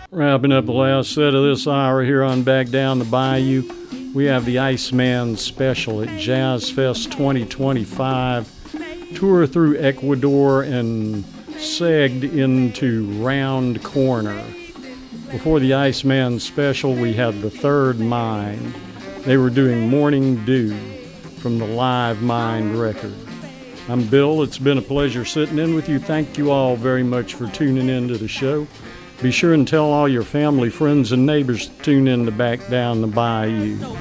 Wrapping up the last set of this hour here on Back Down the Bayou, we have the Iceman Special at Jazz Fest 2025. Tour through Ecuador and segged into Round Corner. Before the Iceman Special, we had The Third Mind. They were doing Morning Dew from the Live Mind record. I'm Bill. It's been a pleasure sitting in with you. Thank you all very much for tuning in to the show. Be sure and tell all your family, friends, and neighbors to tune in to Back Down the Bayou.